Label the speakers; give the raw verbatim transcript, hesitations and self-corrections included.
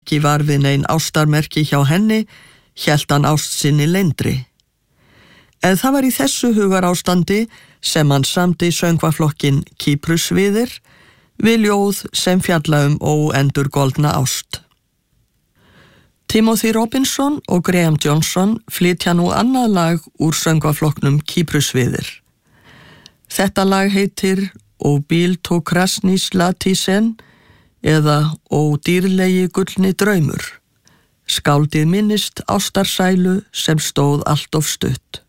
Speaker 1: ekki var við nein ástarmerki hjá henni, hélt hann ást sinni leyndri. En það var í þessu hugarástandi sem hann samdi söngvaflokkin Kýprusviðir við ljóð sem fjalla um óendurgoldna ást. Timothy Robinson og Graham Johnson flytja nú annað lag úr söngvaflokknum Kýprusviðir. Þetta lag heitir Ó bíl tó krasni slatisen eða Ó dýrlegi gullni draumur. Skáldið minnist ástarsælu sem stóð allt of stutt.